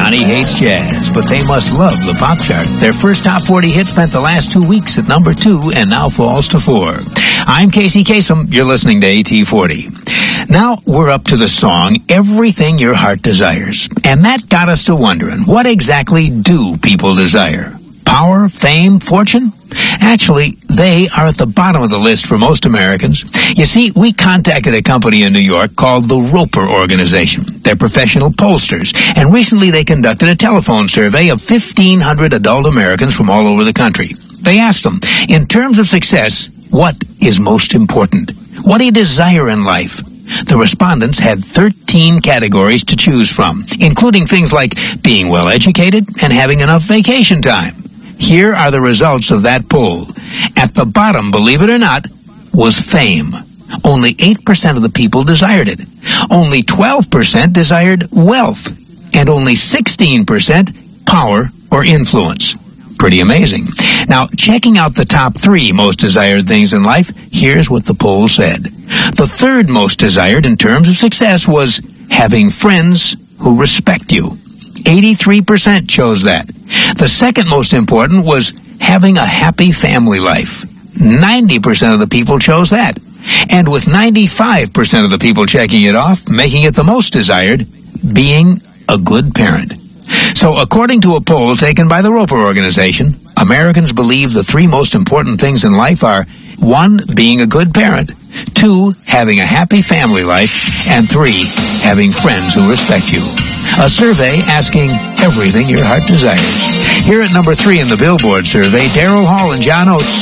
Johnny hates jazz, but they must love the pop chart. Their first top 40 hit spent the last 2 weeks at number 2 and now falls to 4. I'm Casey Kasem. You're listening to AT40. Now we're up to the song, Everything Your Heart Desires. And that got us to wondering, what exactly do people desire? Power, fame, fortune? Actually, they are at the bottom of the list for most Americans. You see, we contacted a company in New York called the Roper Organization. They're professional pollsters, and recently they conducted a telephone survey of 1,500 adult Americans from all over the country. They asked them, in terms of success, what is most important? What do you desire in life? The respondents had 13 categories to choose from, including things like being well educated and having enough vacation time. Here are the results of that poll. At the bottom, believe it or not, was fame. Only 8% of the people desired it. Only 12% desired wealth. And only 16% power or influence. Pretty amazing. Now, checking out the top 3 most desired things in life, here's what the poll said. The third most desired in terms of success was having friends who respect you. 83% chose that. The second most important was having a happy family life. 90% of the people chose that. And with 95% of the people checking it off, making it the most desired, being a good parent. So according to a poll taken by the Roper Organization, Americans believe the 3 most important things in life are 1, being a good parent, 2, having a happy family life, and 3, having friends who respect you. A survey asking everything your heart desires. Here at number 3 in the Billboard survey, Daryl Hall and John Oates.